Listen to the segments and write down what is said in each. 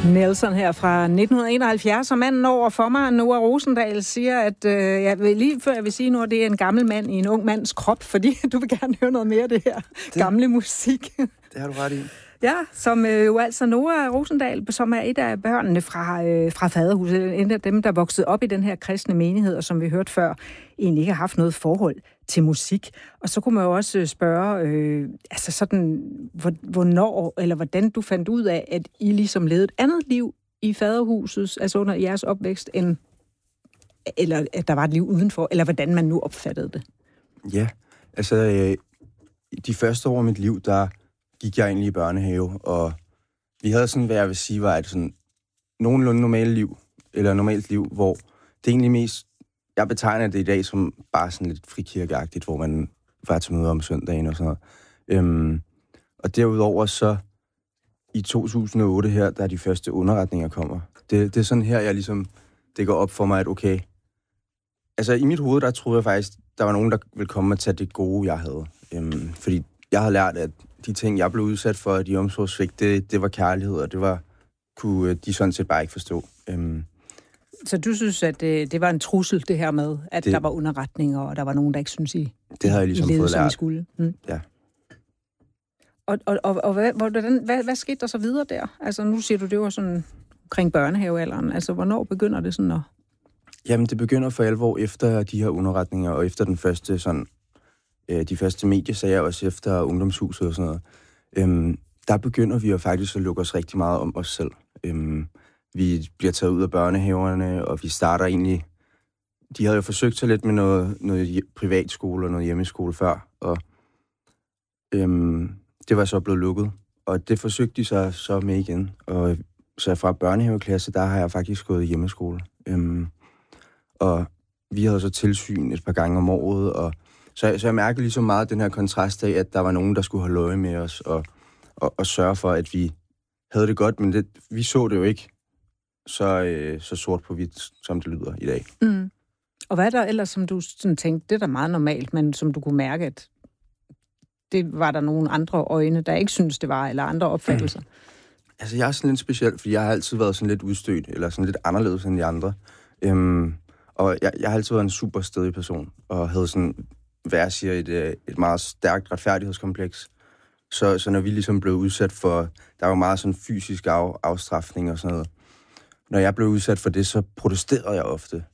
Nelson her fra 1971, og manden over for mig, Noah Rosendahl, siger, at lige før jeg vil sige nu, at det er en gammel mand i en ung mands krop, fordi du vil gerne høre noget mere af det her gamle musik. Det har du ret i. Ja, som jo altså Noah Rosendahl, som er et af børnene fra Faderhuset, en af dem, der voksede op i den her kristne menighed, og som vi hørte før, egentlig ikke har haft noget forhold til musik. Og så kunne man jo også spørge, altså sådan, hvornår, eller hvordan du fandt ud af, at I ligesom levede et andet liv i Faderhuset, altså under jeres opvækst, eller at der var et liv udenfor, eller hvordan man nu opfattede det. Ja, altså de første år af mit liv, der gik jeg egentlig i børnehave, og vi havde sådan, hvad jeg vil sige, var et sådan nogenlunde normalt liv, hvor det egentlig mest, jeg betegner det i dag som bare sådan lidt frikirkeagtigt, hvor man var til møde om søndagen og sådan noget. Og derudover så i 2008 her, der de første underretninger kommer. Det er sådan her, jeg ligesom, det går op for mig, at okay, altså i mit hoved, der troede jeg faktisk, der var nogen, der ville komme og tage det gode, jeg havde. Fordi jeg havde lært, at de ting, jeg blev udsat for, de omsorgsvigt, det var kærlighed, og kunne de sådan set bare ikke forstå. Så du synes, at det var en trussel, det her med, at der var underretninger, og der var nogen, der ikke synes, I det havde jeg ligesom fået lært. Skulle? Ja. Og hvad skete der så videre der? Altså nu siger du, det var sådan omkring børnehavealderen. Altså hvornår begynder det sådan at... Jamen det begynder for alvor efter de her underretninger, og efter den første sådan... de første mediesager, også efter ungdomshuset og sådan noget, der begynder vi jo faktisk at lukke os rigtig meget om os selv. Vi bliver taget ud af børnehaverne, og vi starter egentlig... De havde jo forsøgt sig lidt med noget privatskole og noget hjemmeskole før, og det var så blevet lukket. Og det forsøgte de så med igen. Og så fra børnehaveklasse, der har jeg faktisk gået i hjemmeskole. Og vi havde så tilsyn et par gange om året, og så jeg mærkede ligesom meget den her kontrast af, at der var nogen, der skulle holde øje med os og sørge for, at vi havde det godt, men vi så det jo ikke så sort på hvidt, som det lyder i dag. Mm. Og hvad er der ellers, som du sådan tænkte, det er da meget normalt, men som du kunne mærke, at det var der nogle andre øjne, der ikke synes det var, eller andre opfattelser? Altså, jeg er sådan lidt speciel, fordi jeg har altid været sådan lidt udstødt, eller sådan lidt anderledes end de andre. Og jeg har altid været en super stedig person, og havde sådan... hvad jeg siger, et meget stærkt retfærdighedskompleks. Så når vi ligesom blev udsat for... Der var meget sådan fysisk afstrafning og sådan noget. Når jeg blev udsat for det, så protesterede jeg ofte.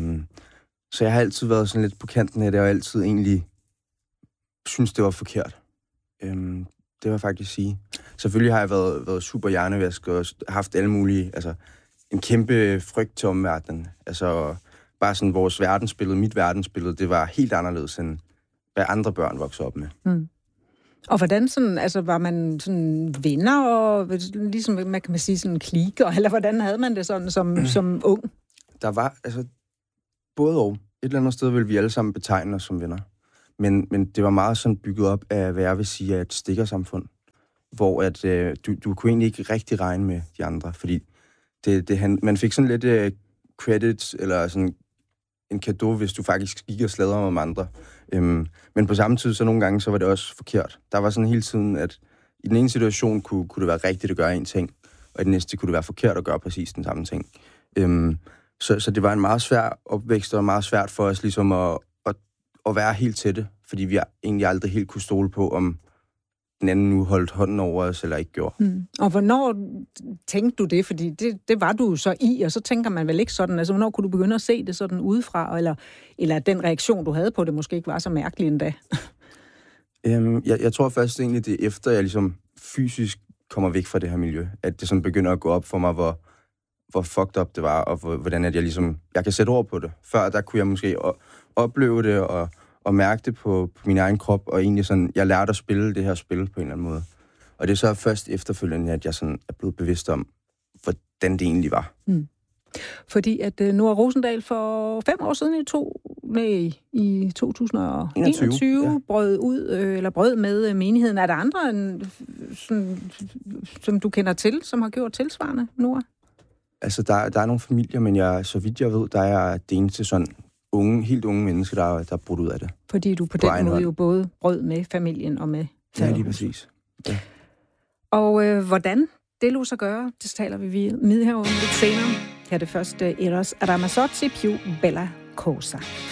Så jeg har altid været sådan lidt på kanten af det, og altid egentlig synes det var forkert. Det vil jeg faktisk sige. Selvfølgelig har jeg været super hjernevask og haft alle mulige... Altså, en kæmpe frygt til omverdenen. Altså... Bare sådan vores verdensbillede, mit verdensbillede, det var helt anderledes end hvad andre børn voksede op med. Mm. Og hvordan sådan, altså var man sådan venner og ligesom, man kan sige sådan kliker, eller hvordan havde man det sådan som ung? Der var, altså, både og. Et eller andet sted ville vi alle sammen betegne os som venner. Men det var meget sådan bygget op af, hvad jeg vil sige, af et stikkersamfund, hvor at, du kunne egentlig ikke rigtig regne med de andre, fordi man fik sådan lidt credits, eller sådan en cadeau, hvis du faktisk gik og sladrede om andre. Men på samme tid, så nogle gange, så var det også forkert. Der var sådan hele tiden, at i den ene situation kunne det være rigtigt at gøre en ting, og i den næste kunne det være forkert at gøre præcis den samme ting. Så det var en meget svær opvækst, og meget svært for os ligesom at være helt tætte, fordi vi egentlig aldrig helt kunne stole på, om den anden nu holdt hånden over os, eller ikke gjorde. Og hvornår tænkte du det? Fordi det var du så i, og så tænker man vel ikke sådan, altså hvornår kunne du begynde at se det sådan udefra, eller den reaktion, du havde på det, måske ikke var så mærkelig endda? Jeg tror først egentlig, det er efter, jeg ligesom fysisk kommer væk fra det her miljø, at det sådan begynder at gå op for mig, hvor fucked up det var, og hvordan at jeg kan sætte ord på det. Før der kunne jeg måske opleve det, og mærke det på min egen krop, og egentlig sådan, jeg lærte at spille det her spil på en eller anden måde. Og det er så først efterfølgende, at jeg sådan er blevet bevidst om, hvordan det egentlig var. Mm. Fordi at Noah Rosendahl for 5 år siden i 2021 brød med menigheden. Er der andre, som du kender til, som har gjort tilsvarende, Noah? Altså, der er nogle familier, men så vidt jeg ved, der er det eneste sådan helt unge mennesker, der er brudt ud af det. Fordi du på den måde jo både brød med familien og med faderhuset. Ja, lige præcis. Ja. Og hvordan det lå sig gøre. Det taler vi med herunder lidt senere. Her er det første Eros Ramazzotti, Più Bella Cosa.